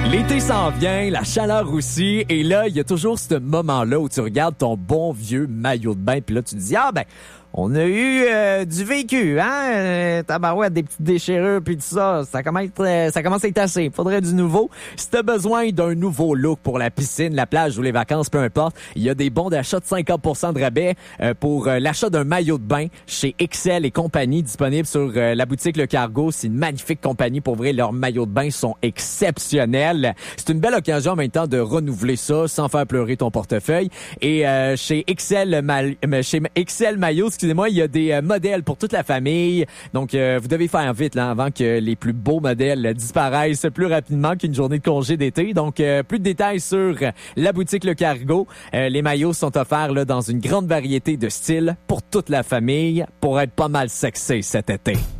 L'été s'en vient, la chaleur aussi, et là, il y a toujours ce moment-là où tu regardes ton bon vieux maillot de bain, puis là, tu te dis, on a eu du vécu, hein? Tabarouette, des petites déchirures, puis tout ça. Ça commence à être assez. Faudrait du nouveau. Si t'as besoin d'un nouveau look pour la piscine, la plage ou les vacances, peu importe, il y a des bons d'achat de 50% de rabais pour l'achat d'un maillot de bain chez Excel et compagnie, disponible sur la boutique Le Cargo. C'est une magnifique compagnie. Pour vrai, leurs maillots de bain sont exceptionnels. C'est une belle occasion en même temps de renouveler ça sans faire pleurer ton portefeuille. Et chez Excel Maillot, excusez-moi, il y a des modèles pour toute la famille. Donc, vous devez faire vite là avant que les plus beaux modèles disparaissent plus rapidement qu'une journée de congé d'été. Donc, plus de détails sur la boutique Le Cargo. Les maillots sont offerts là, dans une grande variété de styles pour toute la famille pour être pas mal sexy cet été.